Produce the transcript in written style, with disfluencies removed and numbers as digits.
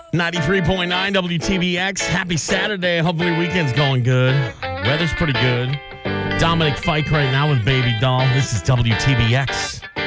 93.9 WTBX. Happy Saturday. Hopefully weekend's going good. Weather's pretty good. Dominic Fike right now with Baby Doll. This is WTBX.